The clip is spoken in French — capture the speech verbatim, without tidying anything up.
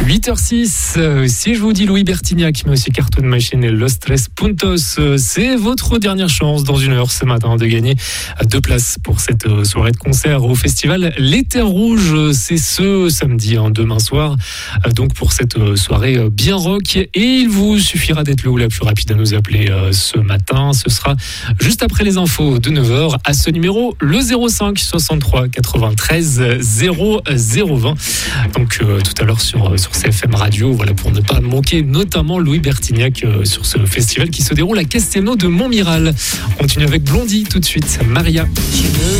huit heures six, euh, si je vous dis Louis Bertignac, mais aussi Cartoon Machine et Los Tres Puntos, euh, c'est votre dernière chance dans une heure ce matin de gagner deux places pour cette euh, soirée de concert au festival Les Terres Rouges. C'est ce samedi, hein, demain soir, euh, donc pour cette euh, soirée euh, bien rock. Et il vous suffira d'être le ou la plus rapide à nous appeler euh, ce matin. Ce sera juste après les infos de neuf heures à ce numéro, le zéro cinq soixante-trois quatre-vingt-treize zéro zéro vingt. Donc euh, tout à l'heure sur, sur C F M Radio, voilà, pour ne pas manquer notamment Louis Bertignac euh, sur ce festival qui se déroule à Castelnau de Montmiral. On continue avec Blondie tout de suite, Maria.